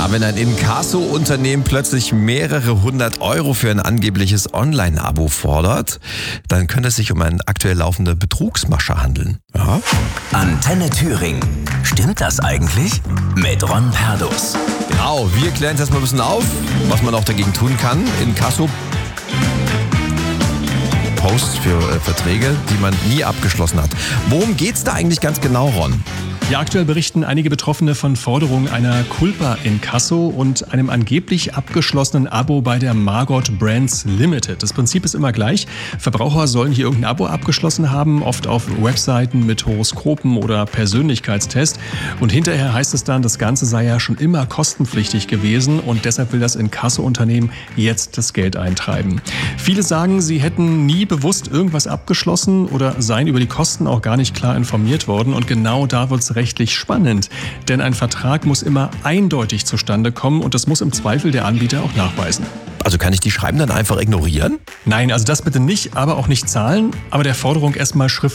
Ja, wenn ein Inkasso-Unternehmen plötzlich mehrere 100 € für ein angebliches Online-Abo fordert, dann könnte es sich um eine aktuell laufende Betrugsmasche handeln. Ja? Antenne Thüringen. Stimmt das eigentlich? Mit Ron Perdus. Genau, wir klären es erstmal ein bisschen auf, was man auch dagegen tun kann. Inkasso Posts für Verträge, die man nie abgeschlossen hat. Worum geht's da eigentlich ganz genau, Ron? Ja, aktuell berichten einige Betroffene von Forderungen einer Culpa-Inkasso und einem angeblich abgeschlossenen Abo bei der Margot Brands Limited. Das Prinzip ist immer gleich. Verbraucher sollen hier irgendein Abo abgeschlossen haben, oft auf Webseiten mit Horoskopen oder Persönlichkeitstest. Und hinterher heißt es dann, das Ganze sei ja schon immer kostenpflichtig gewesen und deshalb will das Inkasso-Unternehmen jetzt das Geld eintreiben. Viele sagen, sie hätten nie bewusst irgendwas abgeschlossen oder seien über die Kosten auch gar nicht klar informiert worden. Und genau da wird es rechtlich spannend, denn ein Vertrag muss immer eindeutig zustande kommen und das muss im Zweifel der Anbieter auch nachweisen. Also kann ich die Schreiben dann einfach ignorieren? Nein, also das bitte nicht, aber auch nicht zahlen, aber der Forderung erstmal schriftlich